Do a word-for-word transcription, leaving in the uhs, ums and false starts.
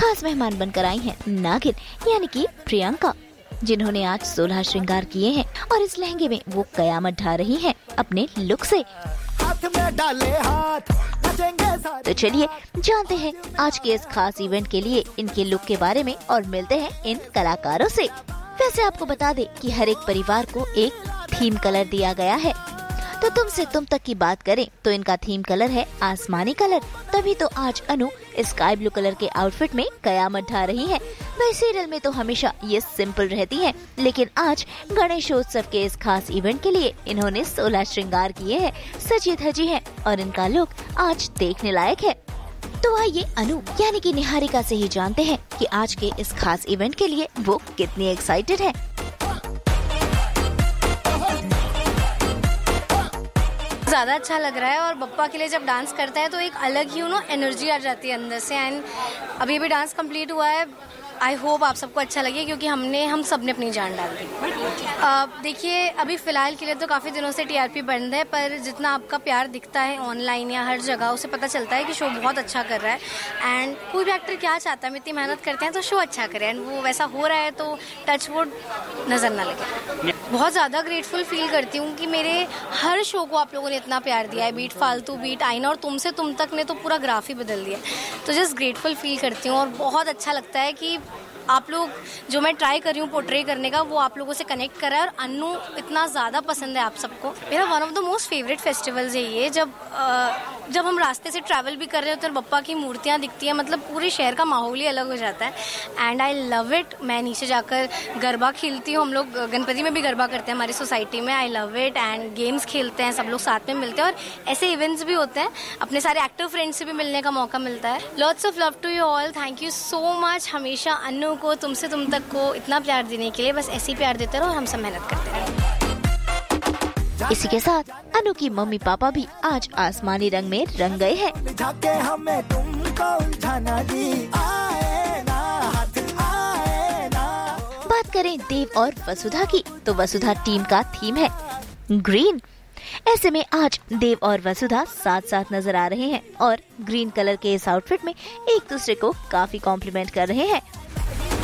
खास मेहमान बनकर आई हैं नागिन यानी कि प्रियंका, जिन्होंने आज सोलह श्रृंगार किए हैं और इस लहंगे में वो कयामत ढा रही हैं अपने लुक से। हाथ में डाले हाथ, तो चलिए जानते हैं आज के इस खास इवेंट के लिए इनके लुक के बारे में और मिलते हैं इन कलाकारों से। वैसे आपको बता दें कि हर एक परिवार को एक थीम कलर दिया गया है। तो तुमसे तुम तक की बात करें तो इनका थीम कलर है आसमानी कलर। तभी तो आज अनु स्काई ब्लू कलर के आउटफिट में कयामत ढा रही है। वह सीरियल में तो हमेशा ये सिंपल रहती हैं, लेकिन आज गणेशोत्सव के इस खास इवेंट के लिए इन्होंने सोलह श्रृंगार किए हैं, सजी धजी हैं और इनका लुक आज देखने लायक है। तो आइए अनु यानी कि निहारिका से ही जानते हैं कि आज के इस खास इवेंट के लिए वो कितनी एक्साइटेड है। ज़्यादा अच्छा लग रहा है और बप्पा के लिए जब डांस करता है तो एक अलग ही नो एनर्जी आ जाती है अंदर से। एंड अभी भी डांस कंप्लीट हुआ है। आई होप आप सबको अच्छा लगे क्योंकि हमने हम सब ने अपनी जान डाल दी। देखिए अभी फ़िलहाल के लिए तो काफ़ी दिनों से टीआरपी बंद है, पर जितना आपका प्यार दिखता है ऑनलाइन या हर जगह उसे पता चलता है कि शो बहुत अच्छा कर रहा है। एंड कोई भी एक्टर क्या चाहता है, हम इतनी मेहनत करते हैं तो शो अच्छा करे एंड वो वैसा हो रहा है तो टच वुड नज़र ना लगे। बहुत ज़्यादा ग्रेटफुल फील करती हूँ कि मेरे हर शो को आप लोगों ने इतना प्यार दिया है। बीट फालतू, बीट आईना और तुमसे तुम तक ने तो पूरा ग्राफ ही बदल दिया। तो जस्ट ग्रेटफुल फील करती हूँ और बहुत अच्छा लगता है कि आप लोग जो मैं ट्राई कर रही हूँ पोर्ट्रे करने का वो आप लोगों से कनेक्ट कर रहा है और अन्नू इतना ज़्यादा पसंद है आप सबको। मेरा one of the most favourite festivals है ये। जब आ, जब हम रास्ते से ट्रैवल भी कर रहे होते हैं और बप्पा की मूर्तियाँ दिखती हैं, मतलब पूरे शहर का माहौल ही अलग हो जाता है। And I love it. मैं नीचे जाकर गरबा खेलती हूँ। हम लोग गणपति में भी गरबा करते हैं हमारी सोसाइटी में। I love it. And games खेलते हैं, सब लोग साथ में मिलते हैं और ऐसे इवेंट्स भी होते हैं। अपने सारे एक्टर फ्रेंड्स से भी मिलने का मौका मिलता है। Lots of love to you all. Thank you so much हमेशा अन्नू को, तुमसे तुम तक को इतना प्यार देने के लिए। बस ऐसे ही प्यार देते रहो, हम सब मेहनत करते रहो। इसी के साथ अनु की मम्मी पापा भी आज आसमानी रंग में रंग गए हैं। बात करें देव और वसुधा की तो वसुधा टीम का थीम है ग्रीन। ऐसे में आज देव और वसुधा साथ साथ नजर आ रहे हैं और ग्रीन कलर के इस आउटफिट में एक दूसरे को काफी कॉम्प्लीमेंट कर रहे हैं।